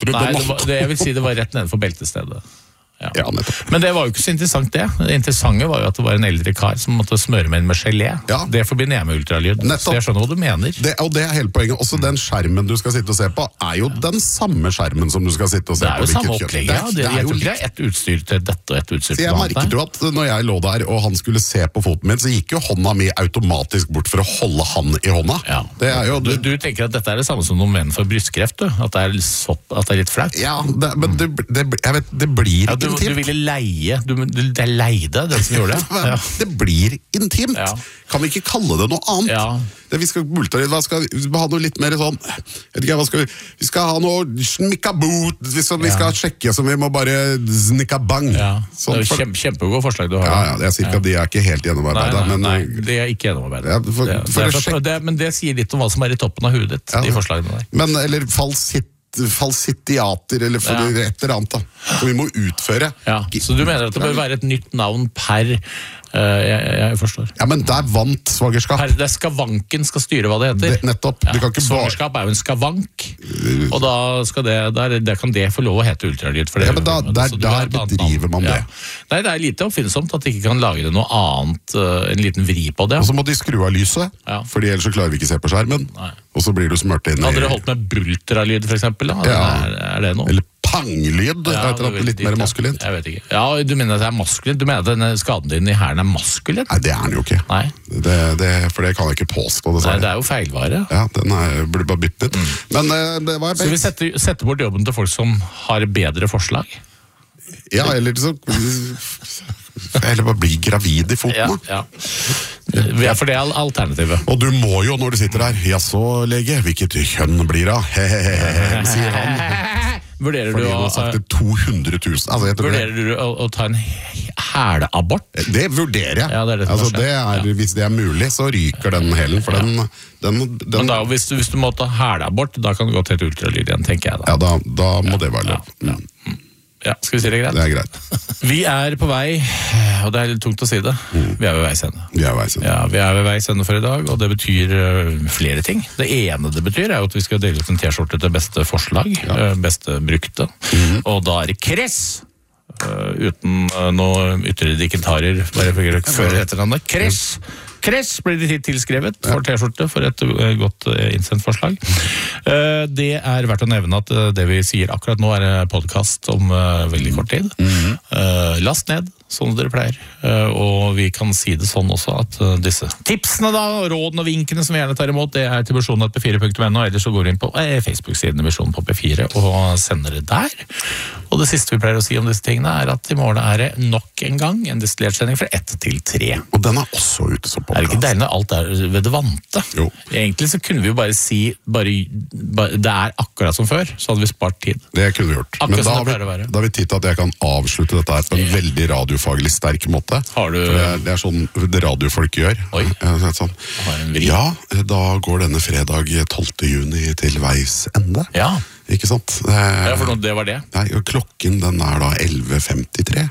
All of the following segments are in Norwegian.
Nei, jeg vil si det var rett nede for beltestedet. Ja. Ja, nettopp. Men det var jo ikke så interessant det. Det interessante var jo at det var en eldre kar som måtte smøre med en med gelé. Ja. Det forbinder jeg med ultralyd. Nettopp. Så jeg skjønner hva du mener. Og det er hele poenget. Også den skjermen du skal sitte og se på, er jo den samme skjermen som du skal sitte og se på. Det er jo samme opplegget. Ja. Det er jo det er ett utstyr til dette og ett utstyr til jeg annet. merket jo at når jeg lå der og han skulle se på foten min, så gikk jo hånda mi automatisk bort for å holde han i hånda. Ja. Det er jo, du tenker at dette er det samme som noen menn for brystkreft, du? At det er litt flaut? Ja, men det blir ja, du ville leie. Det er leide, den som gjorde det. Ja. Det blir intimt. Ja. Kan vi ikke kalle det noe annet? Ja. Vi skal ha noe litt mer sånn, vet ikke, vi skal ha noe snikkabot, vi skal sjekke som vi må bare snikkabang. Ja. Sånn, det er jo kjempegod forslag du har. Ja, jeg sier ikke at de er ikke helt gjennomarbeidet. Nei, de er ikke gjennomarbeidet. Men det sier litt om hva som er i toppen av hudet ditt, de forslagene der. Men, eller falsitiater, eller et eller annet da, som vi må utføre. Ja, så du mener at det bør være et nytt navn per jeg forstår. Ja, men der vant svangerskap. Det er skavanken skal styre hva det heter. Nettopp. Ja. Svangerskap er jo en skavank, og da skal det kan det få lov å hete ultralyd. Ja, men der bedriver man det. Nei, det er lite oppfinnsomt at de ikke kan lage det noe annet, en liten vri på det. Og så må de skru av lyset, fordi ellers så klarer vi ikke se på skjermen. Nei. Og så blir du smørt inn i... Hadde dere holdt med bultralyd for eksempel? Da? Ja. Er det noe? Eller panglyd, litt mer maskulint. Jeg vet ikke. Ja, du mener at det er maskulint? Du mener at denne skaden din i hælen er maskulint? Nei, det er den jo ikke. Nei. For det kan jeg ikke påstå. Nei, det er jo feilvare. Ja, den burde bare byttet. Men det var... Så vi setter bort jobben til folk som har bedre forslag? Ja, eller så... Eller bare bli gravid i foten. Ja. For det er alternativet. Og du må jo, når du sitter der, ja så lege, hvilket kjønn blir det? Sier han. Vurderer fordi du han har sagt det 200 000. Altså, vurderer du å ta en hæleabort? Det vurderer jeg. Ja, det er det hvis det er mulig, så ryker den hælen. For Men da, hvis du må ta hæleabort, da kan du gå til et ultralyd igjen, tenker jeg da. Ja, da må det være lov. Ja, skal vi si det greit? Det er greit. Vi er på vei, og det er litt tungt å si det, vi er ved veis ende. Ja, vi er ved veis ende for i dag, og det betyr flere ting. Det ene det betyr er jo at vi skal dele ut en t-skjorte til beste forslag, beste brukte, og da er det kress! Uten noe ytterligere diketarer, bare før etter navnet. Kress blir det tilskrevet for t-skjorte for et godt innsendt forslag. Det er verdt å nevne at det vi sier akkurat nå er podcast om veldig kort tid. Last ned, sånn dere pleier. Og vi kan si det sånn også at disse tipsene da, rådene og vinkene som vi gjerne tar imot, det er til misjonen@p4.no, ellers så går vi inn på Facebook-siden Misjonen på P4 og sender det der. Og det siste vi pleier å si om disse tingene er at i morgen er det nok en gang en destillert sending fra 1 til 3. Og den er også ute som podcast. Er det ikke deilig når alt er ved det vante? Jo. Egentlig så kunne vi jo bare si det er akkurat som før, så hadde vi spart tid. Det kunne vi gjort. Men da har vi tid til at jeg kan avslutte dette her på en veldig radiofaglig sterk måte. Har du... Det er sånn det radiofolk gjør. Oi. Sånn. Ja, da går denne fredag 12. juni til veis ende. Ja. Ikke sant? Ja, for det var det. Nei, klokken den er da 11:53.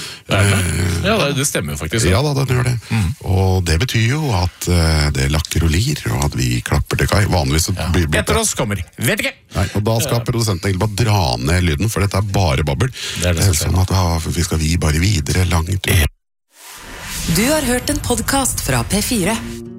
Ja, det stemmer jo faktisk. Ja da, den gjør det. Og det betyr jo at det lakker og lir, og at vi klapper til kai. Vanligvis så blir det... Etter oss kommer, vet ikke! Nei, og da skal produsenten egentlig bare dra ned lyden, for dette er bare babbel. Det er sånn at vi bare videre langt. Du har hørt en podcast fra P4.